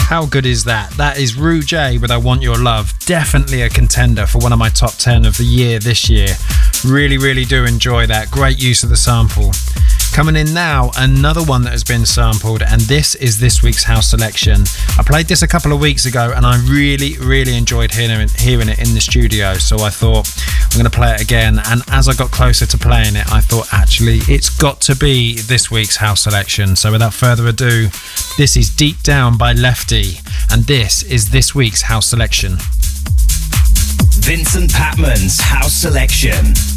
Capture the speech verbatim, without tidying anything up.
How good is that? That is Rue J with I Want Your Love. Definitely a contender for one of my top ten of the year this year. Really, really do enjoy that. Great use of the sample. Coming in now, another one that has been sampled, and this is this week's house selection. I played this a couple of weeks ago and I really, really enjoyed hearing, hearing it in the studio, so I thought I'm going to play it again. And as I got closer to playing it, I thought actually it's got to be this week's house selection. So without further ado, this is Deep Down by Lefty, and this is this week's house selection. Vincent Patman's house selection.